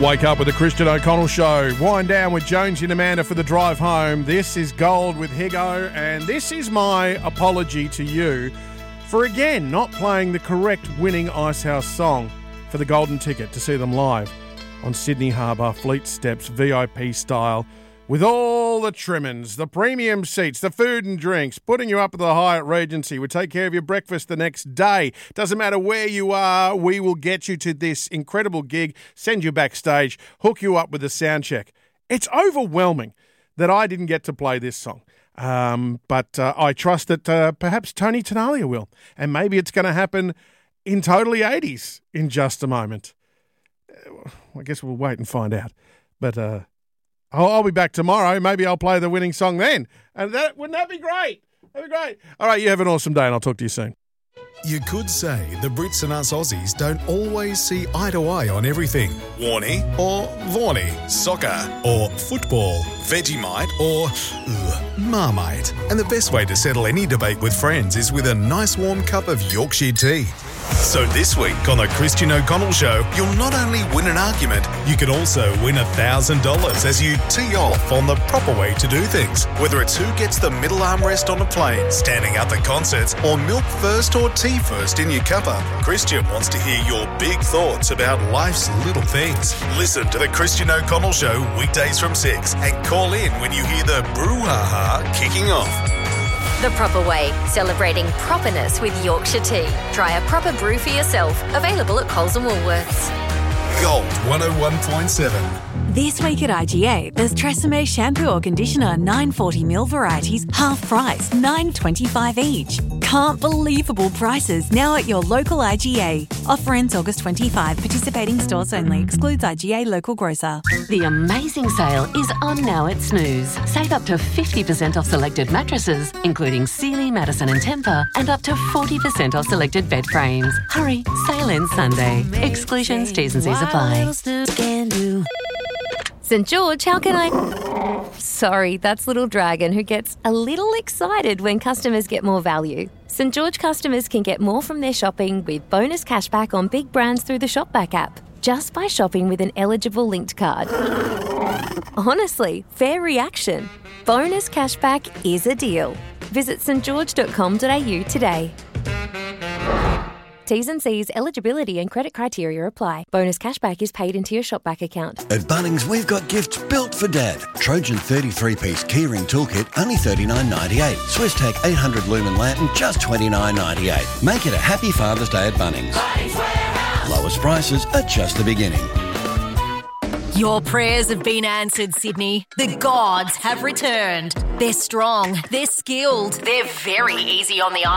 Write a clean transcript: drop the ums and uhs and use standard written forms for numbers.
Wake up with the Christian O'Connell Show. Wind down with Jonesy and Amanda for the drive home. This is Gold with Higo, and this is my apology to you for, again, not playing the correct winning Icehouse song for the golden ticket to see them live on Sydney Harbour, Fleet Steps, VIP style, with all the trimmings, the premium seats, the food and drinks, putting you up at the Hyatt Regency. We take care of your breakfast the next day. Doesn't matter where you are, we will get you to this incredible gig, send you backstage, hook you up with a sound check. It's overwhelming that I didn't get to play this song. But I trust that perhaps Tony Tenalia will. And maybe it's going to happen in Totally 80s in just a moment. I guess we'll wait and find out. But I'll be back tomorrow. Maybe I'll play the winning song then. And wouldn't that be great? That'd be great. All right, you have an awesome day and I'll talk to you soon. You could say the Brits and us Aussies don't always see eye to eye on everything. Warnie or Vorney, soccer or football, Vegemite or Marmite. And the best way to settle any debate with friends is with a nice warm cup of Yorkshire tea. So this week on the Christian O'Connell Show, you'll not only win an argument, you can also win $1,000 as you tee off on the proper way to do things. Whether it's who gets the middle armrest on a plane, standing up at concerts, or milk first or tea first in your cuppa, Christian wants to hear your big thoughts about life's little things. Listen to the Christian O'Connell Show weekdays from 6 and call in when you hear the brouhaha kicking off. The Proper Way, celebrating properness with Yorkshire tea. Try a proper brew for yourself. Available at Coles and Woolworths. Gold 101.7. This week at IGA, there's Tresemme shampoo or conditioner, 940ml varieties, half price, $9.25 each. Can't believable prices now at your local IGA. Offer ends August 25. Participating stores only. Excludes IGA local grocer. The amazing sale is on now at Snooze. Save up to 50% off selected mattresses, including Sealy, Madison and Tempur, and up to 40% off selected bed frames. Hurry, sale ends Sunday. Exclusions, T's and C's apply. St George, how can I... Sorry, that's Little Dragon, who gets a little excited when customers get more value. St George customers can get more from their shopping with bonus cashback on big brands through the Shopback app, just by shopping with an eligible linked card. Honestly, fair reaction. Bonus cashback is a deal. Visit stgeorge.com.au today. T's and C's, eligibility and credit criteria apply. Bonus cashback is paid into your Shopback account. At Bunnings, we've got gifts built for Dad. Trojan 33-piece keyring toolkit, only $39.98. Swiss Tech 800 lumen lantern, just $29.98. Make it a happy Father's Day at Bunnings. Lowest prices are just the beginning. Your prayers have been answered, Sydney. The gods have returned. They're strong, they're skilled, they're very easy on the eye.